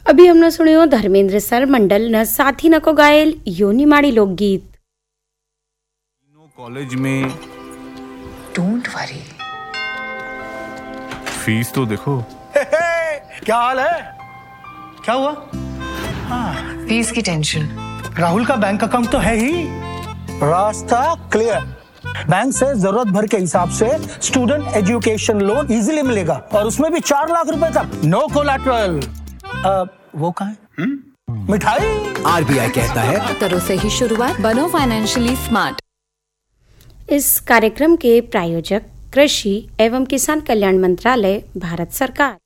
अभी हमने सुनियो धर्मेंद्र सर मंडल न साथी न को गायल योनी माड़ी लोकगीत। कॉलेज में डोंट वरी, फीस तो देखो। क्या हाल है? क्या हुआ? फीस की टेंशन। राहुल का बैंक अकाउंट तो है ही, रास्ता क्लियर। बैंक से जरूरत भर के हिसाब से स्टूडेंट एजुकेशन लोन इजीली मिलेगा और उसमें भी 4 लाख रुपए तक, नो कोलैटरल। वो कहाँ है? मिठाई। आरबीआई कहता है करो से ही शुरुआत, बनो फाइनेंशियली स्मार्ट। इस कार्यक्रम के प्रायोजक कृषि एवं किसान कल्याण मंत्रालय, भारत सरकार।